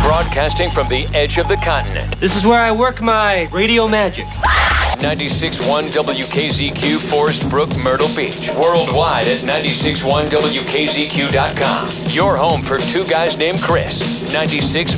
Broadcasting from the edge of the continent. This is where I work my radio magic. 96.1 WKZQ, Forest Brook, Myrtle Beach. Worldwide at 96.1WKZQ.com. Your home for two guys named Chris. 96.